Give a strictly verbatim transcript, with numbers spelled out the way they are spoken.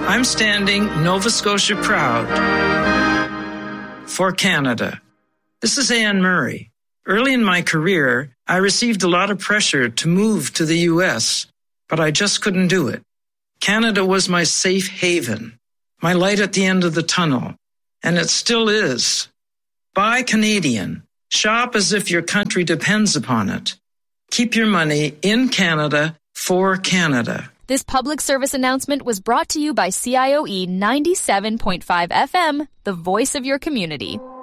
I'm standing Nova Scotia proud for Canada. This is Anne Murray. Early in my career, I received a lot of pressure to move to the U S, but I just couldn't do it. Canada was my safe haven, my light at the end of the tunnel, and it still is. Buy Canadian. Shop as if your country depends upon it. Keep your money in Canada for Canada. This public service announcement was brought to you by C I O E ninety-seven point five F M, the voice of your community.